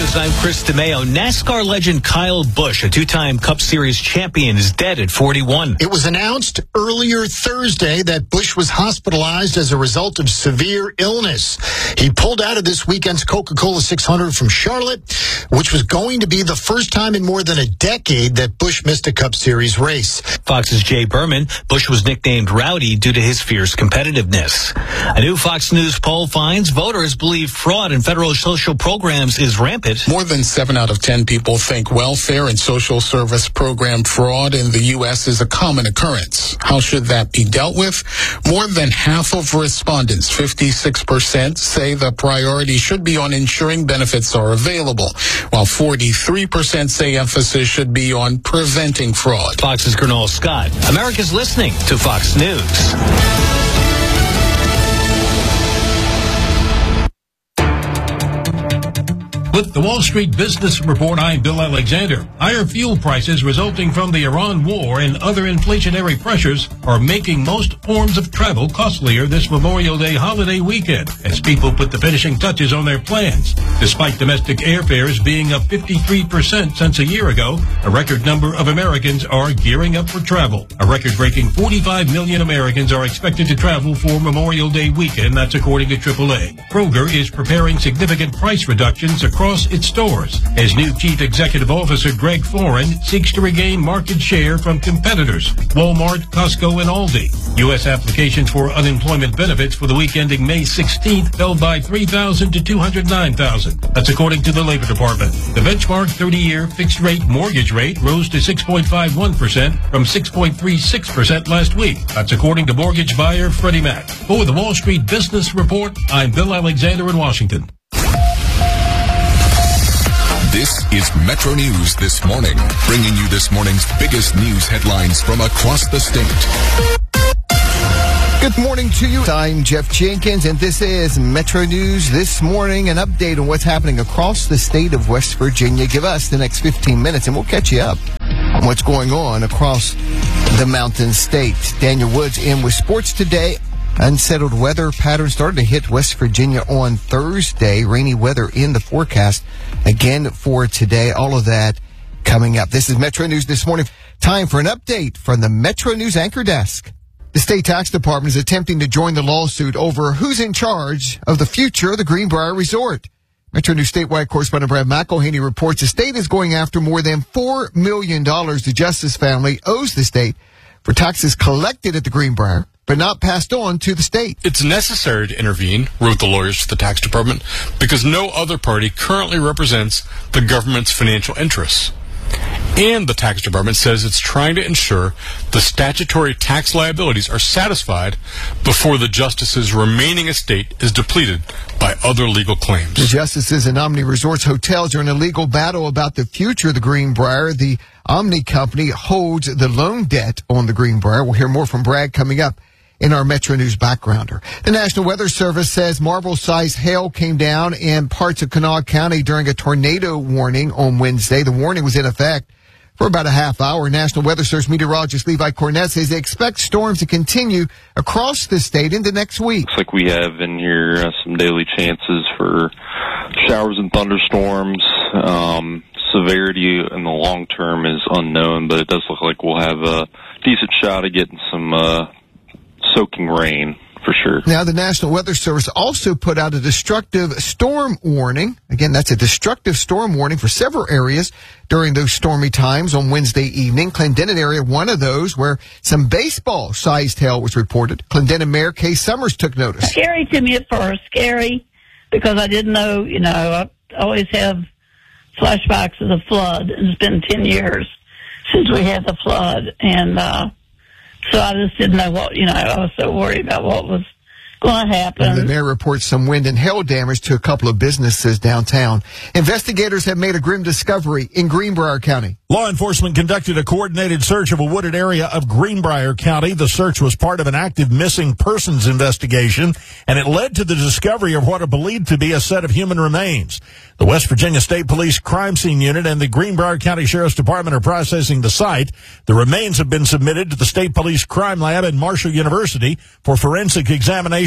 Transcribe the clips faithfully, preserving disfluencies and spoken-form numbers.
News, I'm Chris DeMeo. NASCAR legend Kyle Busch, a two-time Cup Series champion, is dead at forty-one. It was announced earlier Thursday that Busch was hospitalized as a result of severe illness. He pulled out of this weekend's Coca-Cola six hundred from Charlotte, which was going to be the first time in more than a decade that Busch missed a Cup Series race. Fox's Jay Berman. Busch was nicknamed Rowdy due to his fierce competitiveness. A new Fox News poll finds voters believe fraud in federal social programs is rampant. More than seven out of ten people think welfare and social service program fraud in the U S is a common occurrence. How should that be dealt with? More than half of respondents, fifty-six percent, say the priority should be on ensuring benefits are available, while forty-three percent say emphasis should be on preventing fraud. Fox's Gernal Scott. America's listening to Fox News. With the Wall Street Business Report, I'm Bill Alexander. Higher fuel prices resulting from the Iran war and other inflationary pressures are making most forms of travel costlier this Memorial Day holiday weekend as people put the finishing touches on their plans. Despite domestic airfares being up fifty-three percent since a year ago, a record number of Americans are gearing up for travel. A record-breaking forty-five million Americans are expected to travel for Memorial Day weekend. That's according to triple A. Kroger is preparing significant price reductions across its stores as new Chief Executive Officer Greg Foran seeks to regain market share from competitors Walmart, Costco, and Aldi. U S applications for unemployment benefits for the week ending May sixteenth fell by three thousand to two hundred nine thousand. That's according to the Labor Department. The benchmark thirty-year fixed-rate mortgage rate rose to six point five one percent from six point three six percent last week. That's according to mortgage buyer Freddie Mac. For the Wall Street Business Report, I'm Bill Alexander in Washington. This is Metro News This Morning, bringing you this morning's biggest news headlines from across the state. Good morning to you. I'm Jeff Jenkins, and this is Metro News This Morning, an update on what's happening across the state of West Virginia. Give us the next fifteen minutes, and we'll catch you up on what's going on across the Mountain State. Daniel Woods in with sports today. Unsettled weather patterns started to hit West Virginia on Thursday. Rainy weather in the forecast again for today. All of that coming up. This is Metro News This Morning. Time for an update from the Metro News Anchor Desk. The state tax department is attempting to join the lawsuit over who's in charge of the future of the Greenbrier Resort. Metro News statewide correspondent Brad McElhaney reports the state is going after more than four million dollars the Justice family owes the state for taxes collected at the Greenbrier, but not passed on to the state. It's necessary to intervene, wrote the lawyers for the tax department, because no other party currently represents the government's financial interests. And the tax department says it's trying to ensure the statutory tax liabilities are satisfied before the justice's remaining estate is depleted by other legal claims. The justices and Omni Resorts hotels are in a legal battle about the future of the Greenbrier. The Omni company holds the loan debt on the Greenbrier. We'll hear more from Brad coming up in our Metro News backgrounder. The National Weather Service says marble-sized hail came down in parts of Kanawha County during a tornado warning on Wednesday. The warning was in effect for about a half hour. National Weather Service meteorologist Levi Cornett says they expect storms to continue across the state into next week. Looks like we have in here uh, some daily chances for showers and thunderstorms. Um, severity in the long term is unknown, but it does look like we'll have a decent shot of getting some uh, soaking rain for sure. Now, the National Weather Service also put out a destructive storm warning. Again, that's a destructive storm warning for several areas during those stormy times on Wednesday evening. Clendenin area, one of those where some baseball-sized hail was reported. Clendenin Mayor Kay Summers took notice. Scary to me at first, scary because I didn't know, you know, I always have flashbacks of the flood. It's been ten years since we had the flood, and uh so I just didn't know what, you know, I was so worried about what was going to happen. And the mayor reports some wind and hail damage to a couple of businesses downtown. Investigators have made a grim discovery in Greenbrier County. Law enforcement conducted a coordinated search of a wooded area of Greenbrier County. The search was part of an active missing persons investigation, and it led to the discovery of what are believed to be a set of human remains. The West Virginia State Police Crime Scene Unit and the Greenbrier County Sheriff's Department are processing the site. The remains have been submitted to the State Police Crime Lab and Marshall University for forensic examination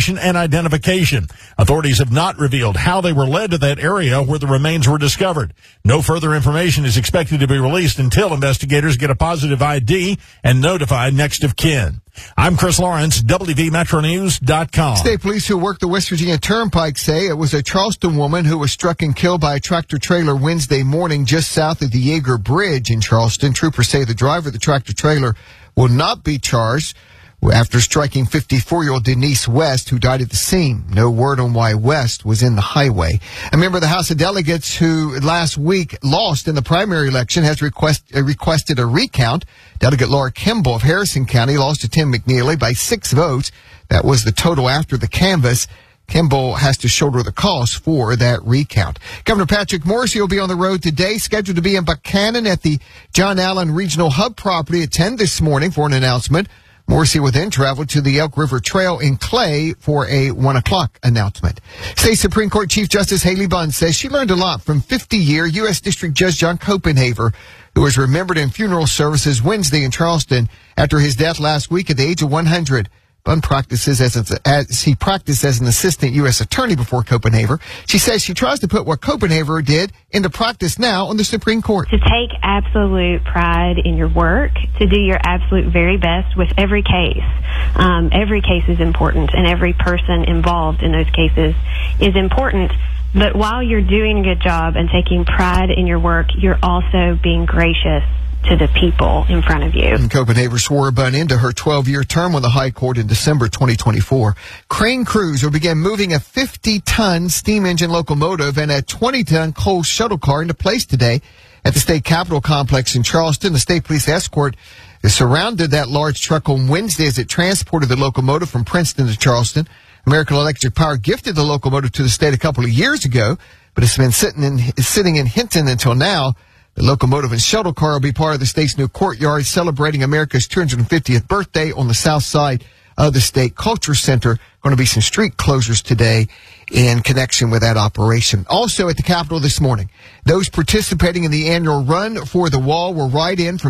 location and identification. Authorities have not revealed how they were led to that area where the remains were discovered. No further information is expected to be released until investigators get a positive I D and notify next of kin. I'm Chris Lawrence, W V Metro News dot com. State police who work the West Virginia Turnpike say it was a Charleston woman who was struck and killed by a tractor trailer Wednesday morning just south of the Yeager Bridge in Charleston. Troopers say the driver of the tractor trailer will not be charged after striking fifty-four-year-old Denise West, who died at the scene. No word on why West was in the highway. A member of the House of Delegates who last week lost in the primary election has request, uh, requested a recount. Delegate Laura Kimball of Harrison County lost to Tim McNeely by six votes. That was the total after the canvass. Kimball has to shoulder the cost for that recount. Governor Patrick Morrisey will be on the road today, scheduled to be in Buchanan at the John Allen Regional Hub property at ten this morning for an announcement. Morrisey will then travel to the Elk River Trail in Clay for a one o'clock announcement. State Supreme Court Chief Justice Haley Bunn says she learned a lot from fifty-year U S District Judge John Copenhaver, who was remembered in funeral services Wednesday in Charleston after his death last week at the age of one hundred. Bunn practices as, a, as he practiced as an assistant U S attorney before Copenhaver. She says she tries to put what Copenhaver did into practice now on the Supreme Court. To take absolute pride in your work, to do your absolute very best with every case. Um, every case is important, and every person involved in those cases is important. But while you're doing a good job and taking pride in your work, you're also being gracious to the people in front of you. And Copenhaver swore Bunn into her twelve-year term on the High Court in December twenty twenty-four. Crane crews will begin moving a fifty-ton steam engine locomotive and a twenty-ton coal shuttle car into place today at the State Capitol Complex in Charleston. The State Police escort surrounded that large truck on Wednesday as it transported the locomotive from Princeton to Charleston. American Electric Power gifted the locomotive to the state a couple of years ago, but it's been sitting in, sitting in Hinton until now. The locomotive and shuttle car will be part of the state's new courtyard celebrating America's two hundred fiftieth birthday on the south side of the State Culture Center. Going to be some street closures today in connection with that operation. Also at the Capitol this morning, those participating in the annual Run for the Wall will ride in from